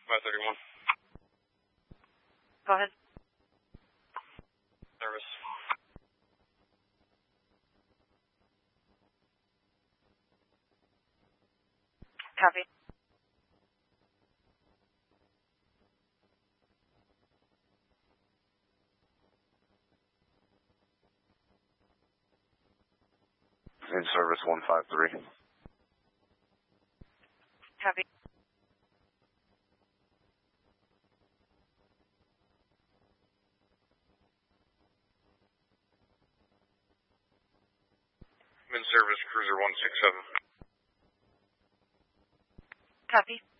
531. Go ahead. Service. Copy. In service 153. Copy. In service cruiser 167. Copy.